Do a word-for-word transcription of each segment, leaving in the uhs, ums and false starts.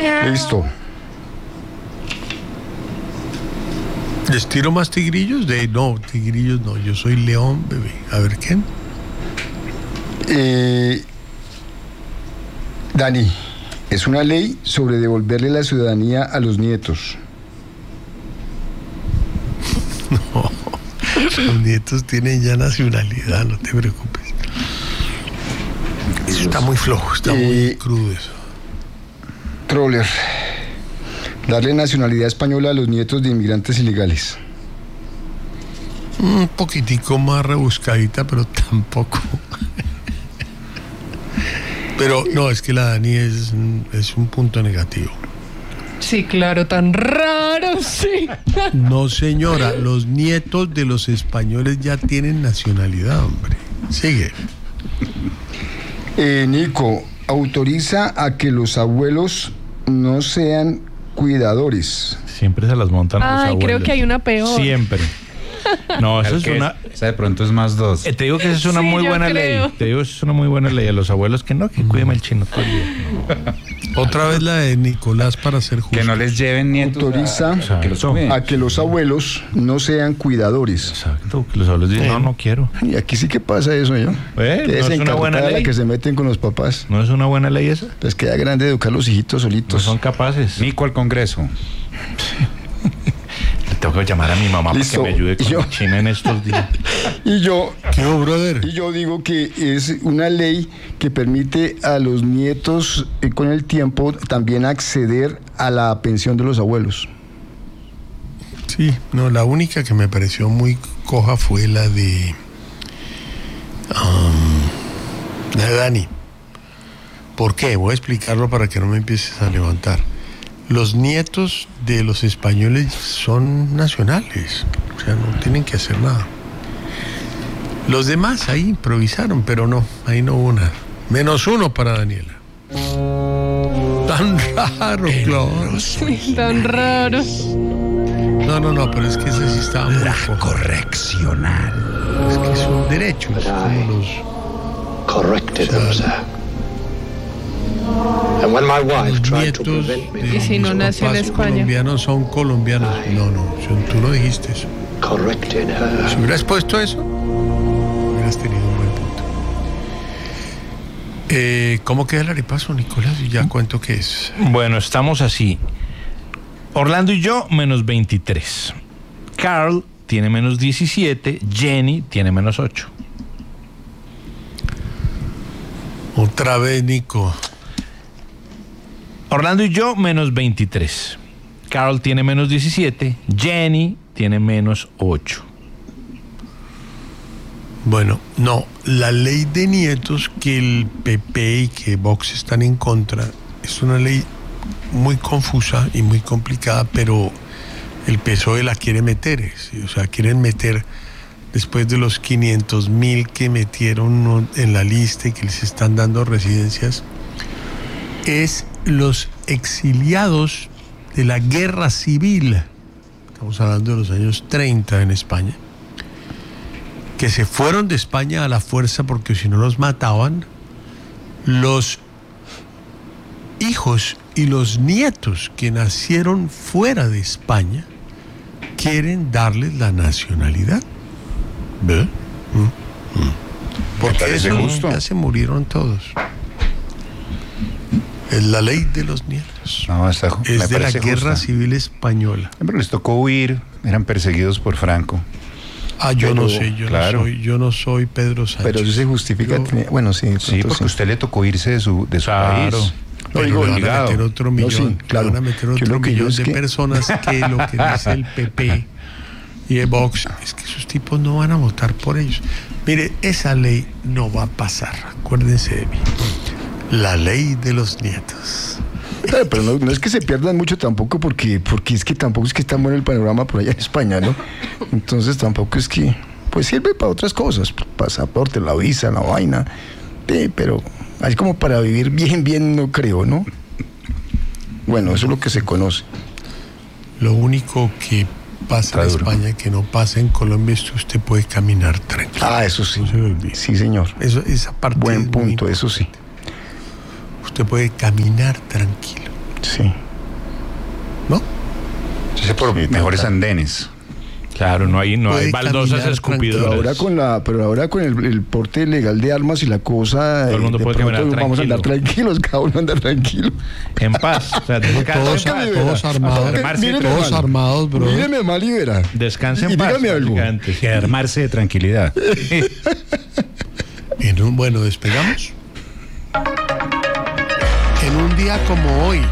Listo. ¿Les tiro más tigrillos? De, no, tigrillos no, yo soy león, bebé. A ver, ¿qué? Eh, Dani, es una ley sobre devolverle la ciudadanía a los nietos. No, los nietos tienen ya nacionalidad, no te preocupes. Eso está muy flojo, está eh, muy crudo eso. Troller. Darle nacionalidad española a los nietos de inmigrantes ilegales. Un poquitico más rebuscadita, pero tampoco. Pero no, es que la Dani es, es un punto negativo. Sí, claro, tan raro, sí. No, señora, los nietos de los españoles ya tienen nacionalidad, hombre. Sigue. Eh, Nico, autoriza a que los abuelos no sean cuidadores. Siempre se las montan Ay, los abuelos. creo que hay una peor. Siempre. No, eso es una... Esa de pronto es más dos. Eh, te digo que esa es una Sí, muy yo buena creo. ley. Te digo que es una muy buena ley. A los abuelos que no, que cuídeme el chino todo el día. Otra vez la de Nicolás para ser justo. Que no les lleven nietos. Autoriza a, a que los cuiden. a que los abuelos no sean cuidadores. Exacto, que los abuelos dicen, no, no quiero. Y aquí sí que pasa eso, ¿yo? Eh, Que ¿no es es una buena encartada la ley? que se meten con los papás. ¿No es una buena ley esa? Pues queda grande educar a los hijitos No solitos. son capaces. Nico al Congreso. Le tengo que llamar a mi mamá Listo. para que me ayude con Yo- el chino en estos días. Y yo, ¿Qué hubo, brother? y yo digo que es una ley que permite a los nietos eh, con el tiempo también acceder a la pensión de los abuelos. Sí, no, la única que me pareció muy coja fue la de... um, la de Dani. ¿Por qué? Voy a explicarlo para que no me empieces a levantar. Los nietos de los españoles son nacionales, o sea, no tienen que hacer nada. Los demás ahí improvisaron, pero no, ahí no hubo nada. Menos uno para Daniela. Tan raro, claro. Sí, tan raro. No, no, no, pero es que ese sí estaba muy cojo. Correccional. Es que son derechos, como los... corrected them, sir. And when my wife Los tried to nietos prevent me de Y si no mis nació en papás España. colombianos son colombianos. No, no, tú no dijiste eso. from corrected her, Si hubieras puesto eso, hubieras tenido un buen punto. Eh, ¿Cómo queda el arepaso, Nicolás? Y ya cuento qué es. Bueno, estamos así. Orlando y yo, menos veintitrés. Carl tiene menos diecisiete. Jenny tiene menos ocho. Otra vez, Nico. Orlando y yo, menos veintitrés. Carl tiene menos diecisiete. Jenny tiene menos ocho. Bueno, no, la ley de nietos que el P P y que Vox están en contra es una ley muy confusa y muy complicada, pero el P S O E la quiere meter, ¿sí? O sea, quieren meter después de los quinientos mil que metieron en la lista y que les están dando residencias, es los exiliados de la guerra civil, estamos hablando de los años treinta en España, que se fueron de España a la fuerza porque si no los mataban, los hijos y los nietos que nacieron fuera de España quieren darles la nacionalidad. ¿Ve? ¿Mm? ¿Mm? Porque eso justo. ya se murieron todos. Es la ley de los nietos. No, está, me Es de la parece guerra justa. civil española. Pero les tocó huir, eran perseguidos por Franco. Ah, yo Pero, no sé, yo claro. no soy, yo no soy Pedro Sánchez. Pero eso se justifica. Yo- tenía- bueno, sí. de Sí, pronto porque a usted le tocó irse de su, de su Claro. país. Pero digo, le van a obligado. meter otro No, millón, sí, claro. le van a meter Yo otro lo que yo millón es de que- personas que lo que dice el P P y el Vox es que esos tipos no van a votar por ellos. Mire, esa ley no va a pasar, acuérdense de mí. La ley de los nietos. Claro, pero no, no es que se pierdan mucho tampoco, porque, porque es que tampoco es que está bueno el panorama por allá en España, ¿no? Entonces tampoco es que, pues sirve para otras cosas, pasaporte, la visa, la vaina, eh, pero así como para vivir bien, bien no creo, ¿no? Bueno, eso es lo que se conoce. Lo único que pasa en Está duro. España que no pasa en Colombia es que usted puede caminar tranquilo. Ah, eso sí. No se le olvide. Sí, señor. Eso, esa parte es Buen muy punto, importante. eso sí. Usted puede caminar tranquilo. Sí. ¿No? Sí, por Sí, mejores total. andenes. Claro, no hay, no hay Puede baldosas caminar escupidoras. Pero ahora con la, pero ahora con el, el porte legal de armas y la cosa, Todo el mundo eh, de puede pronto caminar vamos a andar tranquilos, cada uno anda tranquilo. En paz. O sea, descanse Todos, en paz. todos armados. Armarse y Míreme Todos mal. armados, bro. Míreme mal y verá. Descanse en Y paz. dígame algo. básicamente, sí. Y armarse de tranquilidad. En un, bueno, despegamos. En un día como hoy,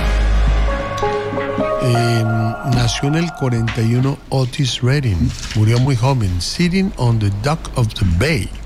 eh, nació en el cuarenta y uno Otis Redding. Murió muy joven. Sitting on the Dock of the Bay.